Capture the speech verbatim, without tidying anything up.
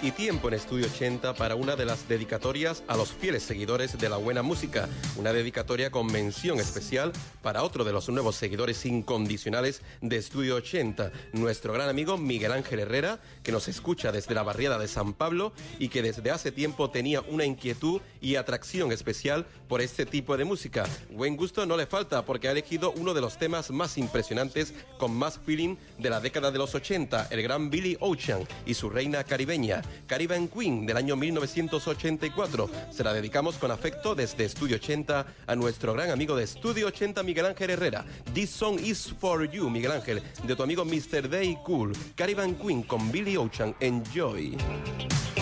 Y tiempo en Estudio ochenta para una de las dedicatorias a los fieles seguidores de la buena música. Una dedicatoria con mención especial para otro de los nuevos seguidores incondicionales de Estudio ochenta, nuestro gran amigo Miguel Ángel Herrera, que nos escucha desde la barriada de San Pablo y que desde hace tiempo tenía una inquietud y atracción especial por este tipo de música. Buen gusto no le falta porque ha elegido uno de los temas más impresionantes con más feeling de la década de los ochenta, el gran Billy Ocean y su reina caribeña, Caribbean Queen, del año mil novecientos ochenta y cuatro. Se la dedicamos con afecto desde Estudio ochenta a nuestro gran amigo de Estudio ochenta, Miguel Ángel Herrera. This song is for you, Miguel Ángel, de tu amigo mister Day Cool. Caribbean Queen con Billy Ocean. Enjoy.